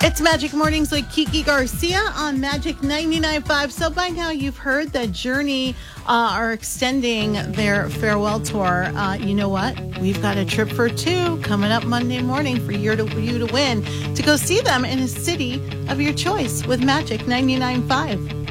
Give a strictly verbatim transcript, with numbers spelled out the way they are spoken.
It's Magic Mornings with Kiki Garcia on Magic ninety-nine point five. So by now you've heard that Journey uh, are extending their farewell tour. Uh, you know what? We've got a trip for two coming up Monday morning for you to, for you to win to go see them in a city of your choice with Magic ninety-nine point five.